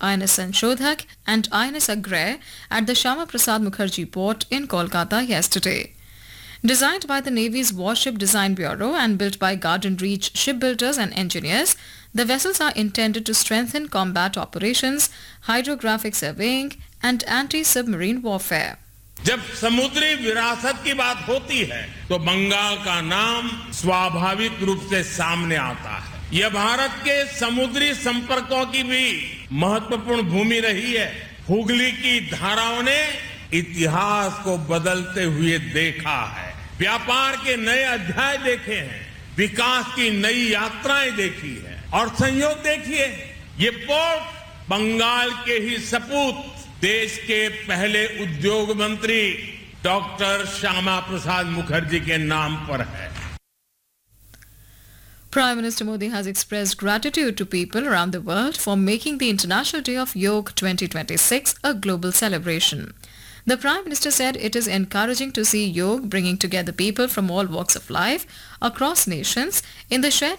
INS Sanshodhak and INS Agray at the Shama Prasad Mukherjee port in Kolkata yesterday. Designed by the Navy's Warship Design Bureau and built by Garden Reach shipbuilders and engineers, the vessels are intended to strengthen combat operations, hydrographic surveying and anti-submarine warfare. जब समुद्री विरासत की बात होती है तो बंगाल का नाम स्वाभाविक रूप से सामने आता है। यह भारत के समुद्री संपर्कों की भी महत्वपूर्ण भूमि रही है। हुगली की धाराओं ने इतिहास को बदलते हुए देखा है, व्यापार के नए अध्याय देखे हैं, विकास की नई यात्राएं देखी है और संयोग देखिए, ये पोर्ट बंगाल के ही सपूत देश के पहले उद्योग मंत्री डॉक्टर श्यामा प्रसाद मुखर्जी के नाम पर है। Prime Minister Modi has expressed gratitude to people around the world for making the International Day of Yoga 2026 a global celebration. The Prime Minister said it is encouraging to see yoga bringing together people from all walks of life across nations in the shared